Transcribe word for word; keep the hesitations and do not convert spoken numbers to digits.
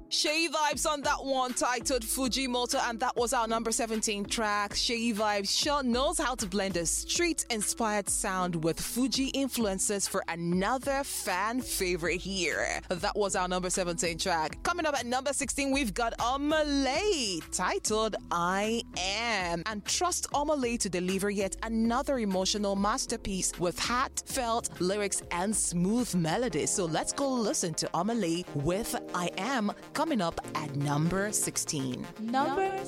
Shay Vibes on that one, titled Fujimoto, and that was our number seventeen track. Shay Vibes sure knows how to blend a street-inspired sound with Fuji influences for another fan favorite here. That was our number seventeen track. Coming up at number sixteen, we've got Omale, titled I Am. And trust Omale to deliver yet another emotional masterpiece with heartfelt lyrics and smooth melodies. So let's go listen to Omale with I Am, coming up at number sixteen. Number